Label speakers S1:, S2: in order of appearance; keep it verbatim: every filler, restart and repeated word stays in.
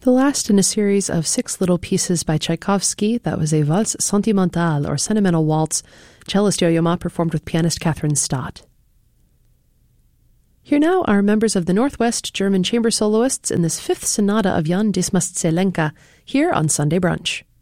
S1: The last in a series of six little pieces by Tchaikovsky, that was a valse sentimentale, or sentimental waltz, cellist Yo-Yo Ma performed with pianist Catherine Stott. Here now are members of the Northwest German chamber soloists in this fifth sonata of Jan Dismas Zelenka, here on Sunday Brunch.